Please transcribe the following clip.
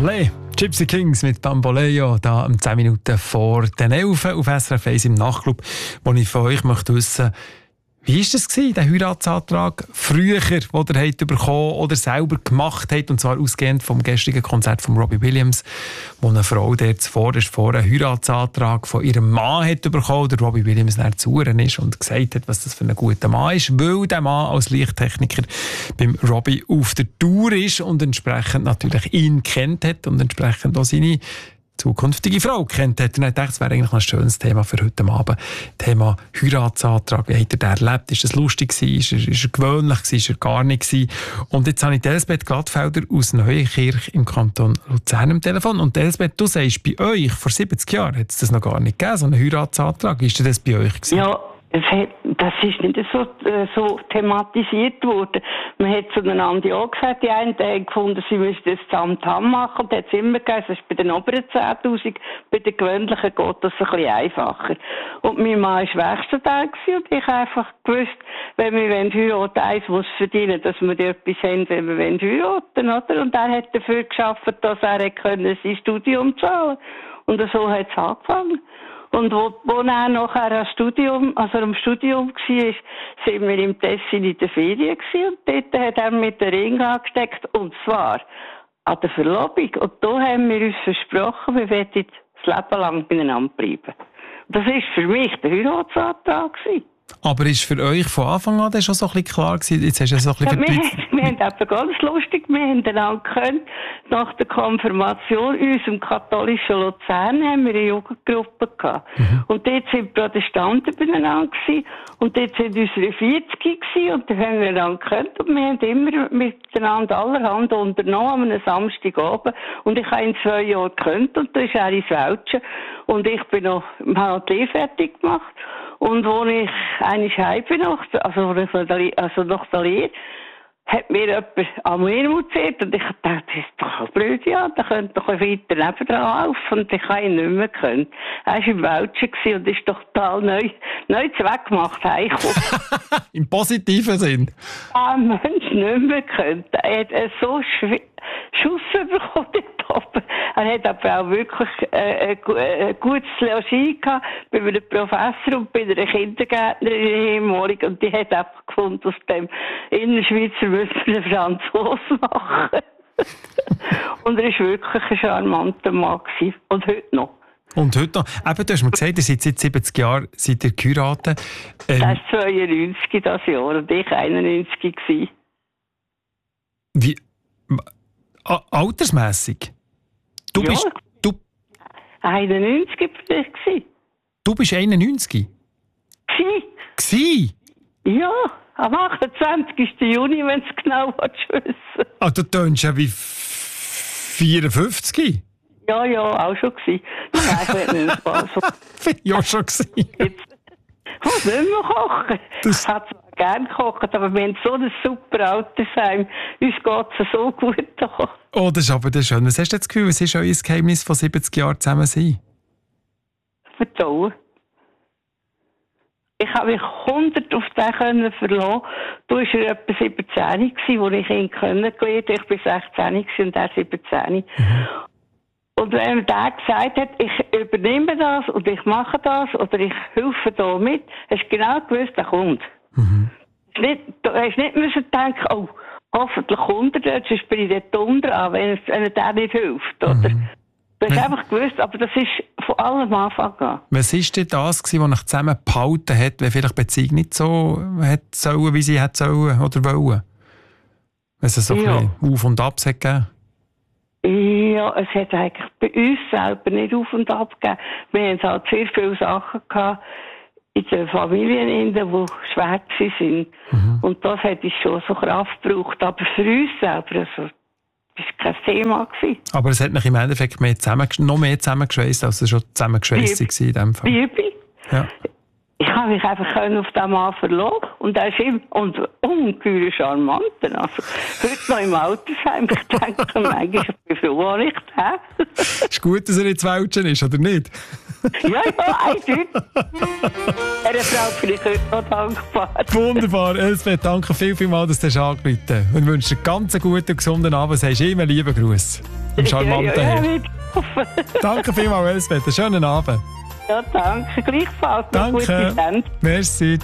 Olé, Gypsy Kings mit Bamboleo, da um 10 Minuten vor den 11 auf SRF 1 im Nachtclub, wo ich von euch möchte wissen, wie war das gewesen, der Heiratsantrag früher, den ihr habt bekommen oder selber gemacht habt, und zwar ausgehend vom gestrigen Konzert von Robbie Williams, wo eine Frau der zuvor einen Heiratsantrag von ihrem Mann hat bekommen, der Robbie Williams dann zu ihr ist und gesagt hat, was das für ein guter Mann ist, weil der Mann als Lichttechniker beim Robbie auf der Tour ist und entsprechend natürlich ihn kennt hat und entsprechend auch seine zukünftige Frau kennt hat. Und ich dachte, das wäre eigentlich ein schönes Thema für heute Abend. Thema Heiratsantrag. Wie hat er den erlebt? Ist es lustig gewesen? Ist er gewöhnlich gewesen? Ist er gar nicht gewesen? Und jetzt habe ich Elsbeth Glattfelder aus Neuenkirch im Kanton Luzern am Telefon. Und Elsbeth, du sagst, bei euch vor 70 Jahren hat es das noch gar nicht gegeben, so einen Heiratsantrag. Ist das bei euch gewesen? Ja, das ist nicht so thematisiert worden. Man hat zueinander ja gesagt, die einen haben gefunden, sie müssten das Tamtam machen, und hat es immer gegeben, das ist bei den oberen 10'000, bei den gewöhnlichen geht das ein bisschen einfacher. Und mein Mann war Werkstudent und ich habe einfach gewusst, wenn wir heiraten, eins muss verdienen, dass wir etwas haben, wenn wir heiraten, oder? Und er hat dafür geschafft, dass er sein Studium zahlen konnte. Und so hat es angefangen. Und wo er nachher am Studium war, sind wir im Tessin in der Ferien gewesen, und dort hat er mit den Ring angesteckt, und zwar an der Verlobung. Und da haben wir uns versprochen, wir werden das Leben lang beieinander bleiben. Das war für mich der Heiratsantrag gewesen. Aber ist für euch von Anfang an schon so ein bisschen klar gewesen? Jetzt hast du so ein bisschen wir haben eben ganz lustig, wir haben einander gekannt. Nach der Konfirmation in unserem katholischen Luzern haben wir eine Jugendgruppe gehabt. Und dort sind Protestanten beieinander gewesen. Und dort sind unsere 40 gewesen. Und da haben wir einander gekannt. Und wir haben immer miteinander allerhand unternommen, am Samstagabend. Und ich habe ihn 2 Jahre gekannt. Und da ist er ins Wäldchen. Und ich bin noch, habe die Lehre fertig gemacht. Und als ich eigentlich heim bin, nach der Lehre, hat mir jemand an mir erzählt. Und ich dachte, das ist doch blöd, ja, da könnte doch weiter nebendran laufen. Und ich habe ihn nicht mehr gekannt. Er war im Wäldchen und ist doch total neu zweckgemacht heimgekommen. Im positiven Sinn? Ein Mensch nicht mehr gekannt. Er hat so Schuss bekommen dort oben. Er hat aber auch wirklich ein gutes Logis gehabt bei einem Professor und bei einer Kindergärtnerin ehemalig. Und die hat einfach gefunden, aus dem Innerschweizer müssen wir einen Franzosen machen. Und er war wirklich ein charmanter Mann gewesen. Und heute noch. Und heute noch. Eben, du hast mir gesagt, ihr seid seit 70 Jahren geheiratet. Das ist 92 das Jahr und ich 91 gewesen. Wie? Altersmässig? Du ja, bist... 91 bin ich gewesen. Du bist 91? Gsi? Ja, am 28. Juni, wenn es genau wissen. Ah, du tönst ja wie 54? Ja, auch schon gewesen. Nein, ich will nicht mehr Bin ich auch schon gewesen. Ich muss nicht mehr kochen. Ich hätte zwar gerne gekocht, aber wir haben so ein super Altersheim. Uns geht es so gut da. Oh, das ist aber schön. Was hast du das Gefühl, was ist euer Geheimnis von 70 Jahren zusammen sein? Vertrauen. Ich habe mich 100 auf den verlassen. Du warst etwa 17 gewesen, als ich ihn kennengelernt habe. Ich war 16 und er 17. Und wenn der gesagt hat, ich übernehme das und ich mache das oder ich helfe da mit, hast du genau gewusst, er kommt. Du hast nicht müssen denken, oh, hoffentlich kommt er dort, sonst bin ich dort unten an, wenn er der nicht hilft. Oder? Du hast einfach gewusst, aber das ist von allem Anfang an. Was war denn das, was euch zusammen behalten hat, wenn vielleicht die Beziehung nicht so hat sollen, wie sie hätte sollen oder wollen? Wenn es so ein bisschen Auf und Abs hat gegeben? Ja, es hat eigentlich bei uns selber nicht Auf und Ab gegeben. Wir haben halt sehr viele Sachen gehabt in den Familien, die schwer waren. Und das hat uns schon so Kraft gebraucht. Aber für uns selber, also, das war kein Thema gewesen. Aber es hat mich im Endeffekt noch mehr zusammengeschweißt, als es schon zusammengeschweißt war in dem Fall. Liebe. Ja. Ich habe mich einfach auf diesen Mann verlassen. Und er ist ungeheuer charmant. Also, heute noch im Altersheim. Ich denke manchmal, ich bin froh, wo ich da. Ist gut, dass er jetzt Wäldchen ist, oder nicht? Ja, eindeutig. Einer Frau bin ich heute noch dankbar. Wunderbar. Elsbeth, danke vielmals, dass du angerufen hast. Und wünsche dir einen ganz guten und gesunden Abend. Sagst immer lieben Gruß. dem charmanten Herr. Ja, Danke vielmals, Elsbeth. Einen schönen Abend. ja, danke. Gleichfalls. Danke. Merci.